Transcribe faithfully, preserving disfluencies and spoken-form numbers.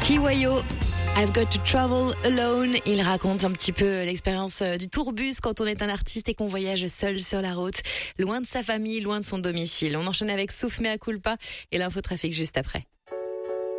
T Y O, I've got to travel alone. Il raconte un petit peu l'expérience du tourbus quand on est un artiste et qu'on voyage seul sur la route, loin de sa famille, loin de son domicile. On enchaîne avec Souf Mea Culpa et l'infotrafic juste après.